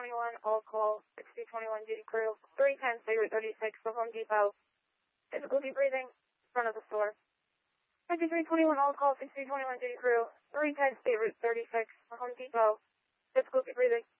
2321, all call, 6221 duty crew, 310 State Route 36 for Home Depot. Difficulty breathing, front of the store. 2321, all call, 6221 duty crew, 310 State Route 36 for Home Depot. Difficulty breathing.